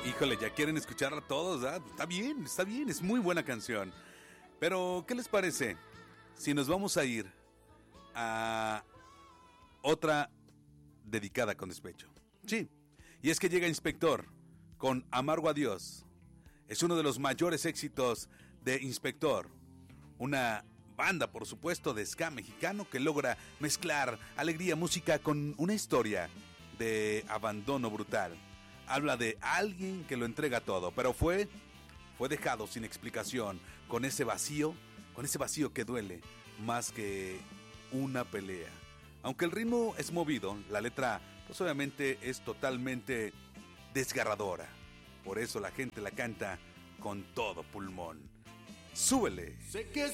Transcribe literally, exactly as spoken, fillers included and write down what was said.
Híjole, ya quieren escucharla todos, ¿ah? Está bien, está bien, es muy buena canción. Pero, ¿qué les parece si nos vamos a ir a otra dedicada con despecho? Sí, y es que llega Inspector con Amargo Adiós. Es uno de los mayores éxitos de Inspector, una banda, por supuesto, de ska mexicano que logra mezclar alegría, música con una historia de abandono brutal. Habla de alguien que lo entrega todo, pero fue, fue dejado sin explicación, con ese vacío, con ese vacío que duele más que una pelea. Aunque el ritmo es movido, la letra, pues obviamente es totalmente desgarradora. Por eso la gente la canta con todo pulmón. ¡Súbele! Sé que